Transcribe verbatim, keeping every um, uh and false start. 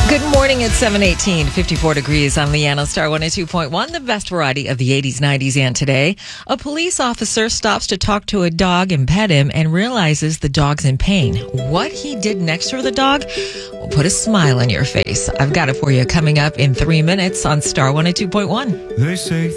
Good morning. It's seven eighteen, fifty-four degrees. I'm Leanna, Star one oh two point one, the best variety of the eighties, nineties, and today. A police officer stops to talk to a dog and pet him and realizes the dog's in pain. What he did next for the dog will put a smile on your face. I've got it for you coming up in three minutes on Star one oh two point one. They say